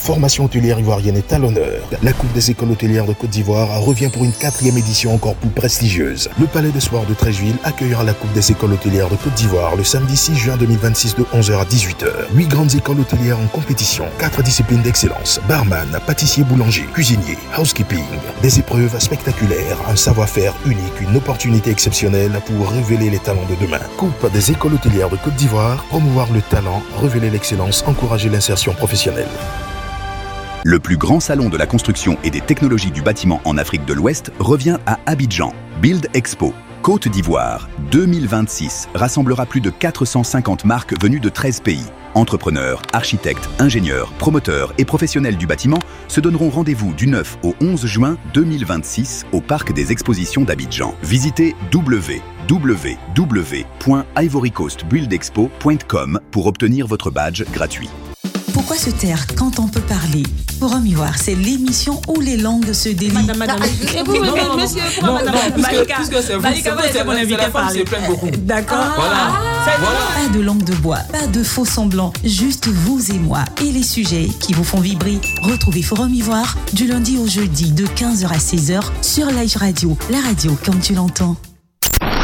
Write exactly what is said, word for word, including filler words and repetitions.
formation hôtelière ivoirienne est à l'honneur. La Coupe des écoles hôtelières de Côte d'Ivoire revient pour une quatrième édition encore plus prestigieuse. Le Palais des Sports de Treichville accueillera la Coupe des écoles hôtelières de Côte d'Ivoire le samedi six juin deux mille vingt-six de onze heures à dix-huit heures. Huit grandes écoles hôtelières en compétition, quatre disciplines d'excellence, barman, pâtissier, boulanger, cuisinier, housekeeping, des épreuves spectaculaires, un savoir-faire unique, une opportunité exceptionnelle pour révéler les talents de demain. Coupe des écoles hôtelières de Côte d'Ivoire, promouvoir le talent, révéler l'excellence, encourager l'insertion professionnelle. Le plus grand salon de la construction et des technologies du bâtiment en Afrique de l'Ouest revient à Abidjan. Build Expo, Côte d'Ivoire, deux mille vingt-six, rassemblera plus de quatre cent cinquante marques venues de treize pays. Entrepreneurs, architectes, ingénieurs, promoteurs et professionnels du bâtiment se donneront rendez-vous du neuf au onze juin deux mille vingt-six au Parc des Expositions d'Abidjan. Visitez w w w point ivory coast build expo point com pour obtenir votre badge gratuit. Pourquoi se taire quand on peut parler? Forum Ivoire, c'est l'émission où les langues se délient. Madame, madame, et vous, monsieur, pourquoi madame? Puisque c'est vous, c'est mon invité parler. D'accord. Voilà. Pas de langue de bois, pas de faux semblants, juste vous et moi et les sujets qui vous font vibrer. Retrouvez Forum Ivoire du lundi au jeudi de quinze heures à seize heures sur Live Radio, la radio comme tu l'entends.